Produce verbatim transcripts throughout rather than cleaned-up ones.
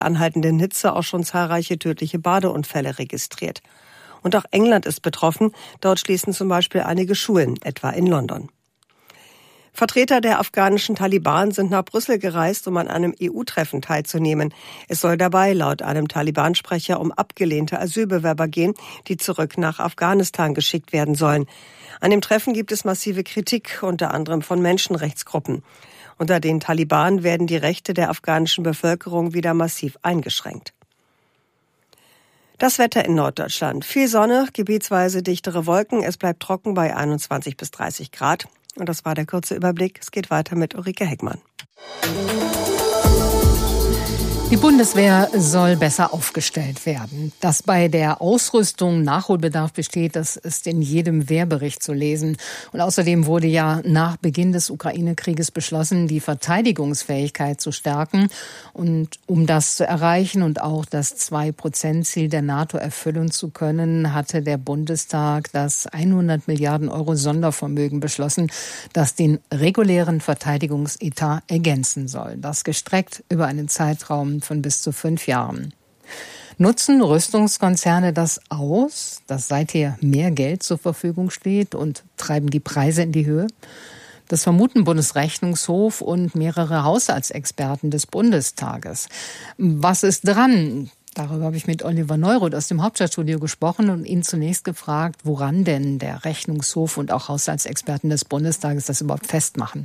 anhaltenden Hitze auch schon zahlreiche tödliche Badeunfälle registriert. Und auch England ist betroffen. Dort schließen zum Beispiel einige Schulen, etwa in London. Vertreter der afghanischen Taliban sind nach Brüssel gereist, um an einem E U-Treffen teilzunehmen. Es soll dabei laut einem Taliban-Sprecher um abgelehnte Asylbewerber gehen, die zurück nach Afghanistan geschickt werden sollen. An dem Treffen gibt es massive Kritik, unter anderem von Menschenrechtsgruppen. Unter den Taliban werden die Rechte der afghanischen Bevölkerung wieder massiv eingeschränkt. Das Wetter in Norddeutschland. Viel Sonne, gebietsweise dichtere Wolken. Es bleibt trocken bei einundzwanzig bis dreißig Grad. Und das war der kurze Überblick. Es geht weiter mit Ulrike Heckmann. Die Bundeswehr soll besser aufgestellt werden. Dass bei der Ausrüstung Nachholbedarf besteht, das ist in jedem Wehrbericht zu lesen. Und außerdem wurde ja nach Beginn des Ukraine-Krieges beschlossen, die Verteidigungsfähigkeit zu stärken. Und um das zu erreichen und auch das zwei Prozent Ziel der NATO erfüllen zu können, hatte der Bundestag das hundert Milliarden Euro Sondervermögen beschlossen, das den regulären Verteidigungsetat ergänzen soll. Das gestreckt über einen Zeitraum von bis zu fünf Jahren. Nutzen Rüstungskonzerne das aus, dass seither mehr Geld zur Verfügung steht und treiben die Preise in die Höhe? Das vermuten Bundesrechnungshof und mehrere Haushaltsexperten des Bundestages. Was ist dran? Darüber habe ich mit Oliver Neuroth aus dem Hauptstadtstudio gesprochen und ihn zunächst gefragt, woran denn der Rechnungshof und auch Haushaltsexperten des Bundestages das überhaupt festmachen.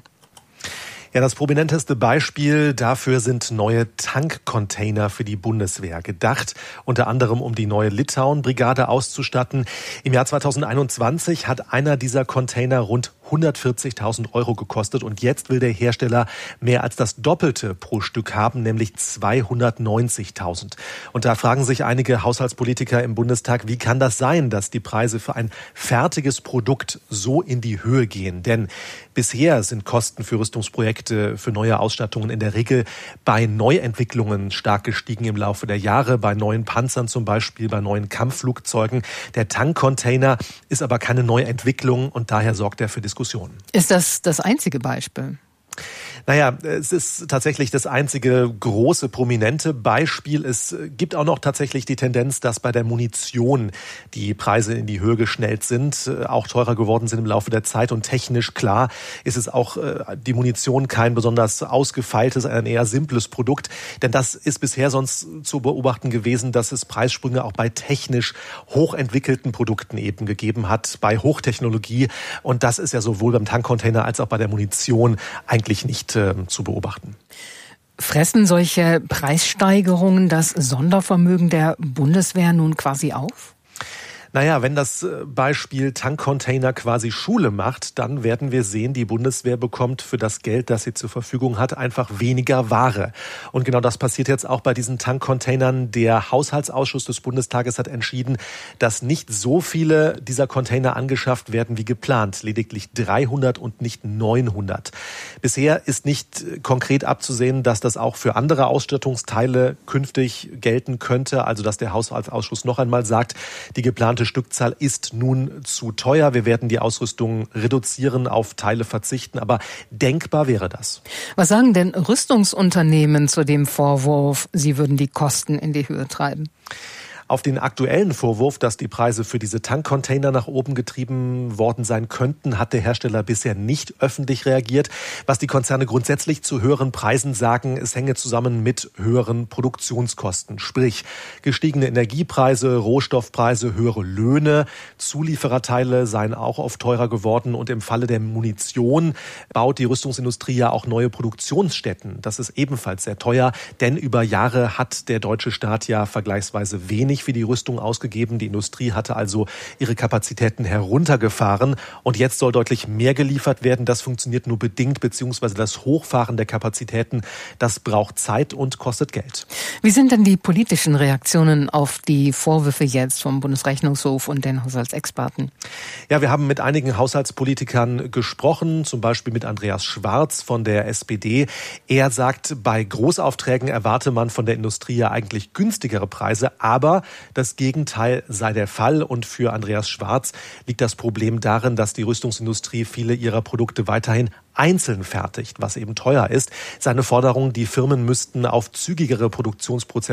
Ja, das prominenteste Beispiel dafür sind neue Tankcontainer für die Bundeswehr. Gedacht unter anderem, um die neue Litauen-Brigade auszustatten. Im Jahr zweitausendeinundzwanzig hat einer dieser Container rund hundertvierzigtausend Euro gekostet und jetzt will der Hersteller mehr als das Doppelte pro Stück haben, nämlich zweihundertneunzigtausend. Und da fragen sich einige Haushaltspolitiker im Bundestag, wie kann das sein, dass die Preise für ein fertiges Produkt so in die Höhe gehen? Denn bisher sind Kosten für Rüstungsprojekte, für neue Ausstattungen in der Regel bei Neuentwicklungen stark gestiegen im Laufe der Jahre, bei neuen Panzern zum Beispiel, bei neuen Kampfflugzeugen. Der Tankcontainer ist aber keine Neuentwicklung und daher sorgt er für Diskussionen. Ist das das einzige Beispiel? Naja, es ist tatsächlich das einzige große, prominente Beispiel. Es gibt auch noch tatsächlich die Tendenz, dass bei der Munition die Preise in die Höhe geschnellt sind, auch teurer geworden sind im Laufe der Zeit. Und technisch, klar, ist es auch die Munition kein besonders ausgefeiltes, ein eher simples Produkt. Denn das ist bisher sonst zu beobachten gewesen, dass es Preissprünge auch bei technisch hochentwickelten Produkten eben gegeben hat, bei Hochtechnologie. Und das ist ja sowohl beim Tankcontainer als auch bei der Munition eigentlich nicht zu beobachten. Fressen solche Preissteigerungen das Sondervermögen der Bundeswehr nun quasi auf? Naja, wenn das Beispiel Tankcontainer quasi Schule macht, dann werden wir sehen, die Bundeswehr bekommt für das Geld, das sie zur Verfügung hat, einfach weniger Ware. Und genau das passiert jetzt auch bei diesen Tankcontainern. Der Haushaltsausschuss des Bundestages hat entschieden, dass nicht so viele dieser Container angeschafft werden wie geplant. Lediglich dreihundert und nicht neunhundert. Bisher ist nicht konkret abzusehen, dass das auch für andere Ausstattungsteile künftig gelten könnte. Also dass der Haushaltsausschuss noch einmal sagt, die geplante Stückzahl ist nun zu teuer. Wir werden die Ausrüstung reduzieren, auf Teile verzichten, aber denkbar wäre das. Was sagen denn Rüstungsunternehmen zu dem Vorwurf, sie würden die Kosten in die Höhe treiben? Auf den aktuellen Vorwurf, dass die Preise für diese Tankcontainer nach oben getrieben worden sein könnten, hat der Hersteller bisher nicht öffentlich reagiert. Was die Konzerne grundsätzlich zu höheren Preisen sagen, es hänge zusammen mit höheren Produktionskosten. Sprich, gestiegene Energiepreise, Rohstoffpreise, höhere Löhne, Zuliefererteile seien auch oft teurer geworden. Und im Falle der Munition baut die Rüstungsindustrie ja auch neue Produktionsstätten. Das ist ebenfalls sehr teuer, denn über Jahre hat der deutsche Staat ja vergleichsweise wenig für die Rüstung ausgegeben. Die Industrie hatte also ihre Kapazitäten heruntergefahren und jetzt soll deutlich mehr geliefert werden. Das funktioniert nur bedingt, beziehungsweise das Hochfahren der Kapazitäten, das braucht Zeit und kostet Geld. Wie sind denn die politischen Reaktionen auf die Vorwürfe jetzt vom Bundesrechnungshof und den Haushaltsexperten? Ja, wir haben mit einigen Haushaltspolitikern gesprochen, zum Beispiel mit Andreas Schwarz von der S P D. Er sagt, bei Großaufträgen erwarte man von der Industrie ja eigentlich günstigere Preise, aber das Gegenteil sei der Fall. Und für Andreas Schwarz liegt das Problem darin, dass die Rüstungsindustrie viele ihrer Produkte weiterhin einzeln fertigt, was eben teuer ist. Seine Forderung, die Firmen müssten auf zügigere Produktionsprozesse